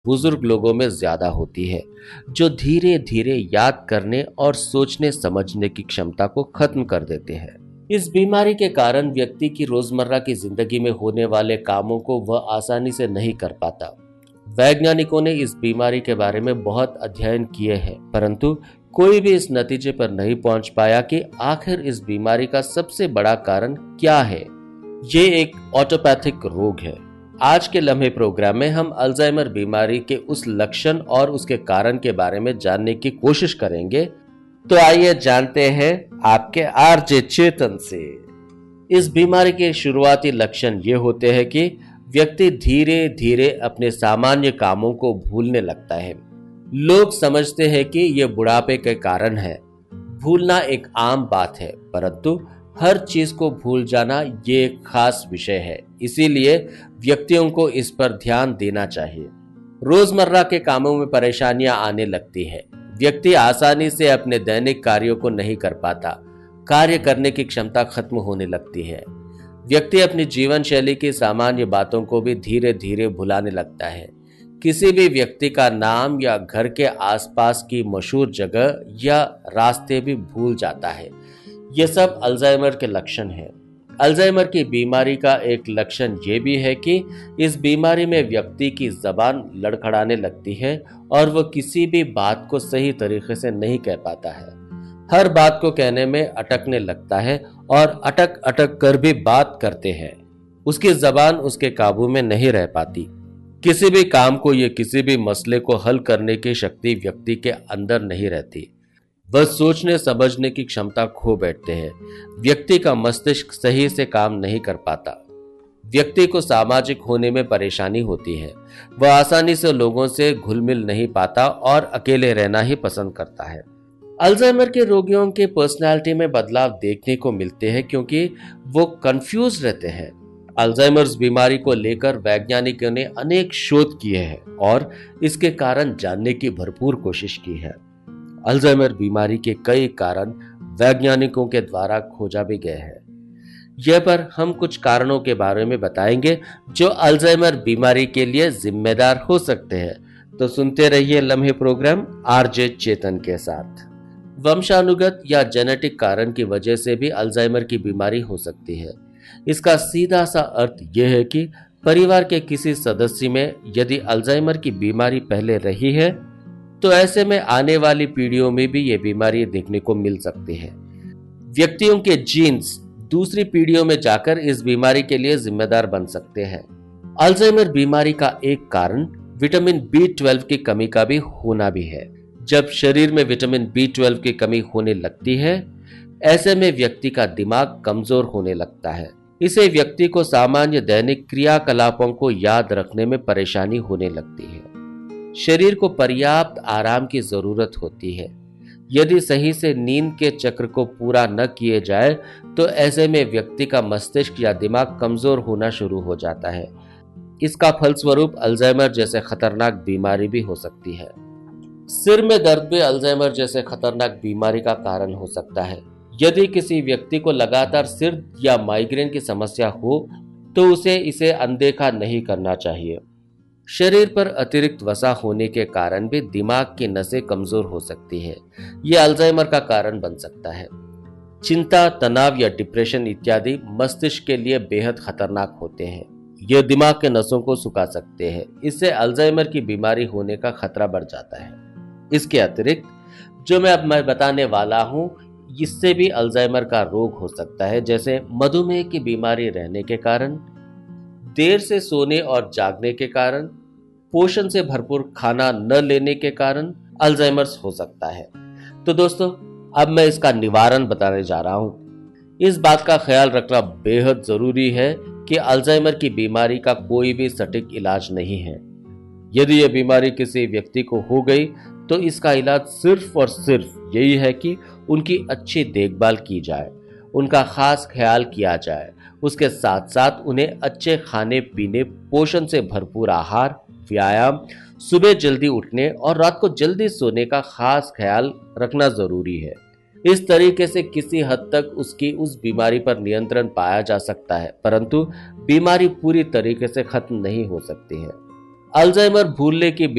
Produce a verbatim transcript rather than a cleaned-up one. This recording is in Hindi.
बुजुर्ग लोगों में ज्यादा होती है, जो धीरे धीरे याद करने और सोचने समझने की क्षमता को खत्म कर देते हैं। इस बीमारी के कारण व्यक्ति की रोजमर्रा की जिंदगी में होने वाले कामों को वह आसानी से नहीं कर पाता। वैज्ञानिकों ने इस बीमारी के बारे में बहुत अध्ययन किए हैं, परंतु कोई भी इस नतीजे पर नहीं पहुंच पाया कि आखिर इस बीमारी का सबसे बड़ा कारण क्या है। ये एक ऑटोपैथिक रोग है। आज के लम्हे प्रोग्राम में हम अल्जाइमर बीमारी के उस लक्षण और उसके कारण के बारे में जानने की कोशिश करेंगे। तो आइए जानते हैं आपके आरजे चेतन से। इस बीमारी के शुरुआती लक्षण ये होते हैं कि व्यक्ति धीरे धीरे अपने सामान्य कामों को भूलने लगता है। लोग समझते हैं कि यह बुढ़ापे के कारण है। भूलना एक आम बात है, परंतु हर चीज को भूल जाना ये एक खास विषय है, इसीलिए व्यक्तियों को इस पर ध्यान देना चाहिए। रोजमर्रा के कामों में परेशानियां आने लगती है। व्यक्ति आसानी से अपने दैनिक कार्यों को नहीं कर पाता। कार्य करने की क्षमता खत्म होने लगती है। व्यक्ति अपनी जीवन शैली की सामान्य बातों को भी धीरे धीरे भुलाने लगता है। किसी भी व्यक्ति का नाम या घर के आसपास की मशहूर जगह या रास्ते भी भूल जाता है। ये सब अल्जाइमर के लक्षण हैं। अल्जाइमर की बीमारी का एक लक्षण ये भी है कि इस बीमारी में व्यक्ति की जबान लड़खड़ाने लगती है और वह किसी भी बात को सही तरीके से नहीं कह पाता है। हर बात को कहने में अटकने लगता है और अटक अटक कर भी बात करते हैं। उसकी जबान उसके काबू में नहीं रह पाती। किसी भी काम को या किसी भी मसले को हल करने की शक्ति व्यक्ति के अंदर नहीं रहती। वह सोचने समझने की क्षमता खो बैठते हैं। व्यक्ति का मस्तिष्क सही से काम नहीं कर पाता। व्यक्ति को सामाजिक होने में परेशानी होती है। वह आसानी से लोगों से घुल मिल नहीं पाता और अकेले रहना ही पसंद करता है। अल्जाइमर के रोगियों के पर्सनालिटी में बदलाव देखने को मिलते हैं क्योंकि वो कंफ्यूज रहते हैं। अल्जाइमर्स बीमारी को लेकर वैज्ञानिकों ने अनेक शोध किए हैं और इसके कारण जानने की भरपूर कोशिश की है। अल्जाइमर बीमारी के कई कारण वैज्ञानिकों के द्वारा खोजा भी गए हैं। यह पर हम कुछ कारणों के बारे में बताएंगे जो अल्जाइमर बीमारी के लिए जिम्मेदार हो सकते हैं। तो सुनते रहिए लम्हे प्रोग्राम आरजे चेतन के साथ। वंशानुगत या जेनेटिक कारण की वजह से भी अल्जाइमर की बीमारी हो सकती है। इसका सीधा सा अर्थ यह है कि परिवार के किसी सदस्य में यदि अल्जाइमर की बीमारी पहले रही है तो ऐसे में आने वाली पीढ़ियों में भी ये बीमारी देखने को मिल सकती है। व्यक्तियों के जीन्स दूसरी पीढ़ियों में जाकर इस बीमारी के लिए जिम्मेदार बन सकते हैं। अल्जाइमर बीमारी का एक कारण विटामिन बी ट्वेल्व की कमी का भी होना भी है। जब शरीर में विटामिन बी ट्वेल्व की कमी होने लगती है, ऐसे में व्यक्ति का दिमाग कमजोर होने लगता है। इसे व्यक्ति को सामान्य दैनिक क्रियाकलापों को याद रखने में परेशानी होने लगती है। शरीर को पर्याप्त आराम की जरूरत होती है। यदि सही से नींद के चक्र को पूरा न किए जाए तो ऐसे में व्यक्ति का मस्तिष्क या दिमाग कमजोर होना शुरू हो जाता है। इसका फलस्वरूप अल्जाइमर जैसे खतरनाक बीमारी भी हो सकती है। सिर में दर्द भी अल्जाइमर जैसे खतरनाक बीमारी का कारण हो सकता है। यदि किसी व्यक्ति को लगातार सिर या माइग्रेन की समस्या हो तो उसे इसे अनदेखा नहीं करना चाहिए। शरीर पर अतिरिक्त वसा होने के कारण भी दिमाग की नसें कमजोर हो सकती है। यह अल्जाइमर का कारण बन सकता है। चिंता, तनाव या डिप्रेशन इत्यादि मस्तिष्क के लिए बेहद खतरनाक होते हैं। यह दिमाग के नसों को सुखा सकते हैं। इससे अल्जाइमर की बीमारी होने का खतरा बढ़ जाता है। इसके अतिरिक्त जो मैं अब मैं बताने वाला हूं, इससे भी अल्जाइमर का रोग हो सकता है, जैसे मधुमेह की बीमारी रहने के कारण, देर से सोने और जागने के कारण, पोषण से भरपूर खाना न लेने के कारण अल्जाइमर्स हो सकता है। तो दोस्तों, अब मैं इसका निवारण बताने जा रहा हूं। इस बात का ख्याल रखना बेहद जरूरी है कि अल्जाइमर की बीमारी का कोई भी सटीक इलाज नहीं है। यदि यह बीमारी किसी व्यक्ति को हो गई तो इसका इलाज सिर्फ और सिर्फ यही है कि उनकी अच्छी देखभाल की जाए, उनका खास ख्याल किया जाए। उसके साथ साथ उन्हें अच्छे खाने पीने, पोषण से भरपूर आहार, व्यायाम, सुबह जल्दी उठने और रात को जल्दी सोने का खास ख्याल रखना जरूरी है। इस तरीके से किसी हद तक उसकी उस बीमारी पर नियंत्रण पाया जा सकता है, परंतु बीमारी पूरी तरीके से खत्म नहीं हो सकती है। अल्जाइमर भूलने की